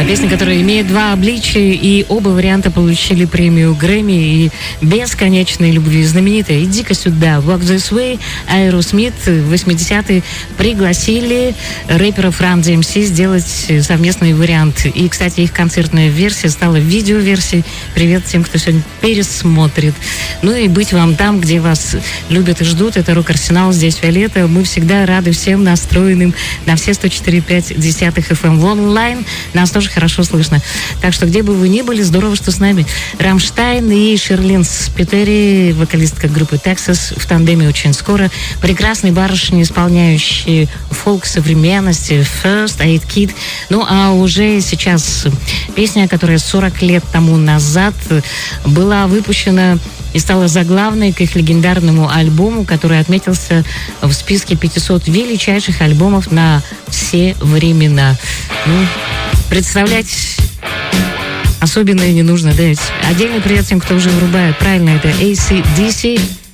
Песня, которая имеет два обличия, и оба варианта получили премию Грэмми и бесконечной любви. Знаменитая «Иди-ка сюда», «Walk This Way», Aerosmith в 80-е пригласили рэперов Run DMC сделать совместный вариант. И, кстати, их концертная версия стала видеоверсией. Привет всем, кто сегодня пересмотрит. Ну и быть вам там, где вас любят и ждут. Это «Рок-Арсенал», здесь Виолетта. Мы всегда рады всем настроенным на все 104,5 FM в онлайн. Нас тоже хорошо слышно. Так что, где бы вы ни были, здорово, что с нами. Рамштайн и Шерлин Спитери, вокалистка группы Texas, в тандеме очень скоро. Прекрасные барышни, исполняющие фолк современности, First Aid Kit. Ну, а уже сейчас песня, которая 40 лет тому назад была выпущена и стала заглавной к их легендарному альбому, который отметился в списке 500 величайших альбомов на все времена. Ну, представлять особенное не нужно, да? Отдельный привет всем, кто уже врубает. Правильно, это AC/DC.